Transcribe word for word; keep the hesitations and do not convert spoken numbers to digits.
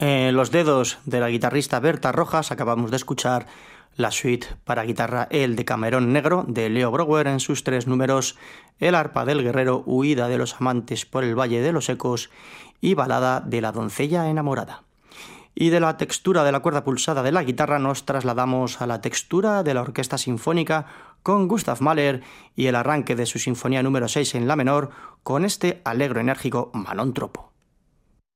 En los dedos de la guitarrista Berta Rojas acabamos de escuchar la suite para guitarra El Decamerón Negro de Leo Brouwer en sus tres números, El arpa del guerrero, Huida de los amantes por el valle de los ecos y Balada de la doncella enamorada. Y de la textura de la cuerda pulsada de la guitarra nos trasladamos a la textura de la orquesta sinfónica con Gustav Mahler y el arranque de su sinfonía número seis en la menor con este alegro enérgico Manón Troppo.